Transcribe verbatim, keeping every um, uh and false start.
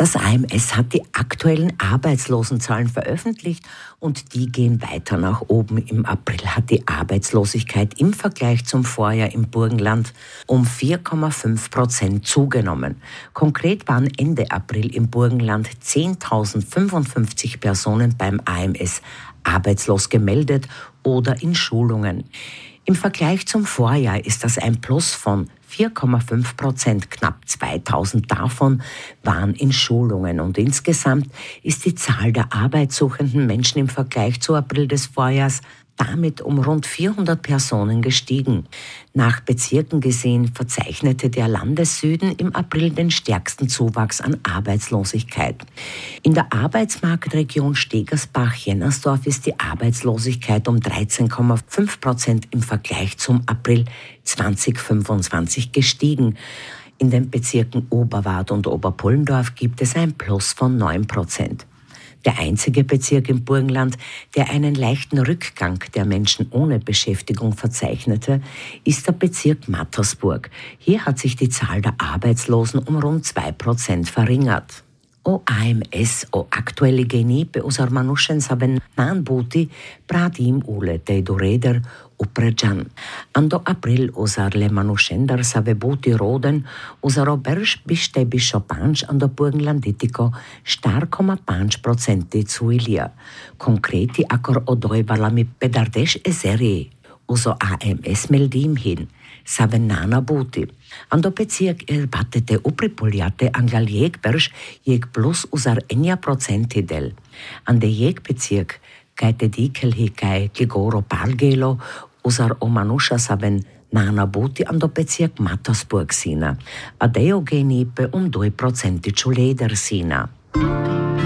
Das A M S hat die aktuellen Arbeitslosenzahlen veröffentlicht und die gehen weiter nach oben. Im April hat die Arbeitslosigkeit im Vergleich zum Vorjahr im Burgenland um vier Komma fünf Prozent zugenommen. Konkret waren Ende April im Burgenland zehntausendfünfundfünfzig Personen beim A M S arbeitslos gemeldet oder in Schulungen. Im Vergleich zum Vorjahr ist das ein Plus von vier Komma fünf Prozent. Knapp zweitausend davon waren in Schulungen. Und insgesamt ist die Zahl der arbeitssuchenden Menschen im Vergleich zu April des Vorjahrs damit um rund vierhundert Personen gestiegen. Nach Bezirken gesehen verzeichnete der Landessüden im April den stärksten Zuwachs an Arbeitslosigkeit. In der Arbeitsmarktregion Stegersbach-Jennersdorf ist die Arbeitslosigkeit um dreizehn Komma fünf Prozent im Vergleich zum April zweitausendfünfundzwanzig gestiegen. In den Bezirken Oberwart und Oberpullendorf gibt es ein Plus von neun Prozent. Der einzige Bezirk im Burgenland, der einen leichten Rückgang der Menschen ohne Beschäftigung verzeichnete, ist der Bezirk Mattersburg. Hier hat sich die Zahl der Arbeitslosen um rund zwei Prozent verringert. O A M S, o aktuelle geni pe usar manuschen saben nan buti pratim ule te dureder uprejan. Ando april usar le manuschender save buti roden usar obersch biste bischopansch ando burgenlanditico star komma panch procenti zuilia. Konkreti akor odoi balami pedardesh eseri. Uso A M S meldim hin. Savenana buti. Ando bezirk erbatete upripuljate anglal jegbersch jeg plus usar enja procenti del. Ande jeg bezirk kaite dikel hikai kligoro palgelo usar omanusha saven nana buti ando bezirk Mattersburg sina. Adeo genipe um due procenti ciuleder sina.